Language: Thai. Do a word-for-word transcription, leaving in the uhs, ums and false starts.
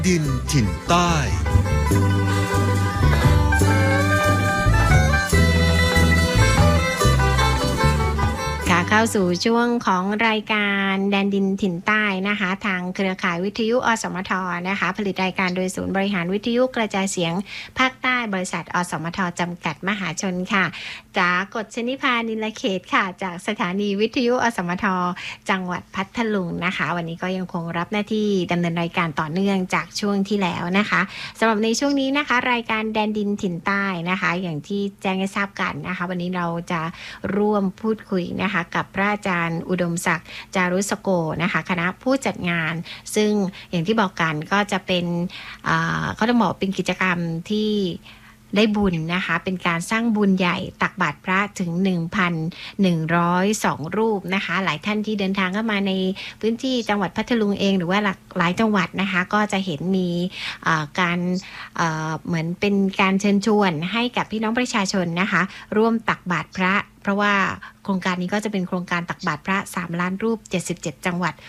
ดินถิ่นใต้เข้าสู่ช่วงของรายการแดนดินถิ่นใต้นะคะทางเครือข่ายวิทยุอสมทนะคะผลิตรายการโดยศูนย์บริหารวิทยุกระจายเสียงภาคใต้บริษัทอสมทจำกัดมหาชนค่ะจากกฎชนิพานิลเขตค่ะจากสถานีวิทยุอสมทจังหวัดพัทลุงนะคะวันนี้ก็ยังคงรับหน้าที่ดำเนินรายการต่อเนื่องจากช่วงที่แล้วนะคะสำหรับในช่วงนี้นะคะรายการแดนดินถิ่นใต้นะคะอย่างที่แจ้งให้ทราบกันนะคะวันนี้เราจะร่วมพูดคุยนะคะกับพระอาจารย์อุดมศักดิ์จารุสโกนะคะคณะผู้จัดงานซึ่งอย่างที่บอกกันก็จะเป็นเขาต้องบอกเป็นกิจกรรมที่ได้บุญนะคะเป็นการสร้างบุญใหญ่ตักบาตรพระถึง หนึ่งพันหนึ่งร้อยสอง รูปนะคะหลายท่านที่เดินทางเข้ามาในพื้นที่จังหวัดพัทลุงเองหรือว่าหลายจังหวัดนะคะก็จะเห็นมีการเหมือนเป็นการเชิญชวนให้กับพี่น้องประชาชนนะคะร่วมตักบาตรพระเพราะว่าโครงการนี้ก็จะเป็นโครงการตักบาตรพระสามล้านรูปเจ็ดสิบเจ็ดจังหวัด